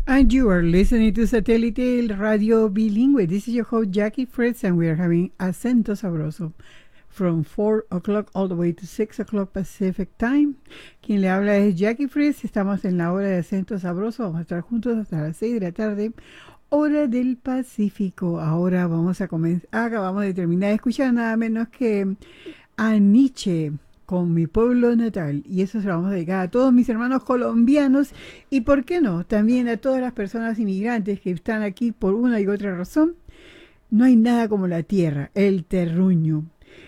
And you are listening to Satellite Radio Bilingüe. This is your host, Jackie Fritz, and we are having Acento Sabroso from 4 o'clock all the way to 6 o'clock Pacific Time. Quien le habla es Jackie Fritz. Estamos en la hora de Acento Sabroso. Vamos a estar juntos hasta las 6 de la tarde, hora del Pacífico. Ahora vamos a comenzar. Acabamos de terminar de escuchar nada menos que a Nietzsche con Mi Pueblo Natal, y eso se lo vamos a dedicar a todos mis hermanos colombianos y, ¿por qué no?, también a todas las personas inmigrantes que están aquí por una y otra razón. No hay nada como la tierra, el terruño,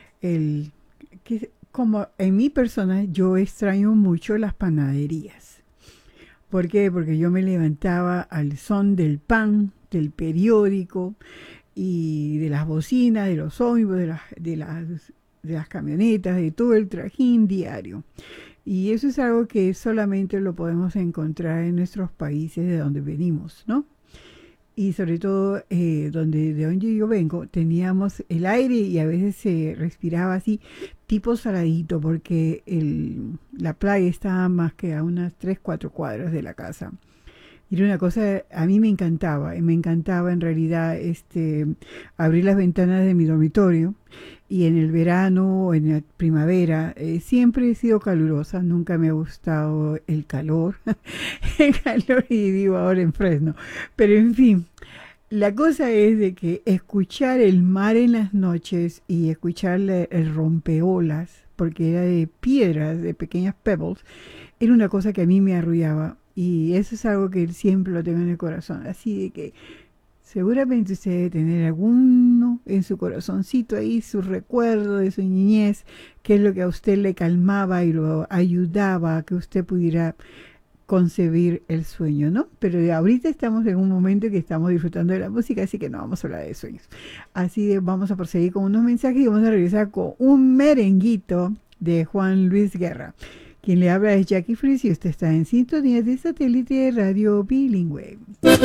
como en mi persona yo extraño mucho las panaderías. ¿Por qué? Porque yo me levantaba al son del pan, del periódico y de las bocinas, de los ómnibus, de las camionetas, de todo el trajín diario. Y eso es algo que solamente lo podemos encontrar en nuestros países de donde venimos, ¿no? Y sobre todo de donde yo vengo, teníamos el aire y a veces se respiraba así, tipo saladito, porque la playa estaba más que a unas 3-4 cuadras de la casa. Y era una cosa, a mí me encantaba en realidad abrir las ventanas de mi dormitorio, y en el verano o en la primavera siempre he sido calurosa, nunca me ha gustado el calor, y vivo ahora en Fresno. Pero en fin, la cosa es de que escuchar el mar en las noches y escuchar el rompeolas, porque era de piedras, de pequeñas pebbles, era una cosa que a mí me arrullaba. Y eso es algo que siempre lo tengo en el corazón. Así de que seguramente usted debe tener alguno en su corazoncito ahí, su recuerdo de su niñez, que es lo que a usted le calmaba y lo ayudaba a que usted pudiera concebir el sueño, ¿no? Pero ahorita estamos en un momento que estamos disfrutando de la música, así que no vamos a hablar de sueños. Así de vamos a proseguir con unos mensajes y vamos a regresar con un merenguito de Juan Luis Guerra. Quien le habla es Jackie Fritz y usted está en sintonía de Satélite Radio Bilingüe.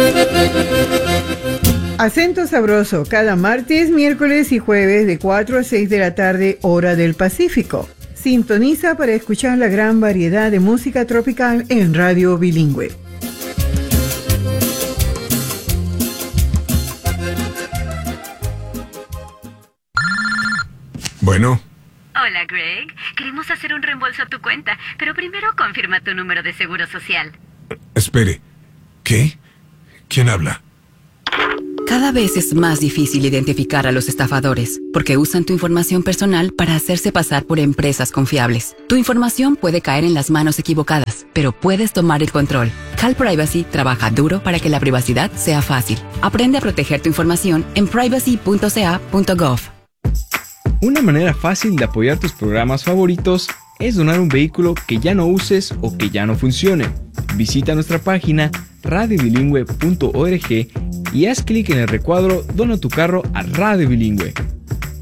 Acento Sabroso, cada martes, miércoles y jueves de 4 a 6 de la tarde, hora del Pacífico. Sintoniza para escuchar la gran variedad de música tropical en Radio Bilingüe. Bueno. Hola, Greg. Queremos hacer un reembolso a tu cuenta, pero primero confirma tu número de seguro social. Espere. ¿Qué? ¿Quién habla? Cada vez es más difícil identificar a los estafadores, porque usan tu información personal para hacerse pasar por empresas confiables. Tu información puede caer en las manos equivocadas, pero puedes tomar el control. Cal Privacy trabaja duro para que la privacidad sea fácil. Aprende a proteger tu información en privacy.ca.gov. Una manera fácil de apoyar tus programas favoritos es donar un vehículo que ya no uses o que ya no funcione. Visita nuestra página radiobilingüe.org y haz clic en el recuadro Dona tu carro a Radio Bilingüe.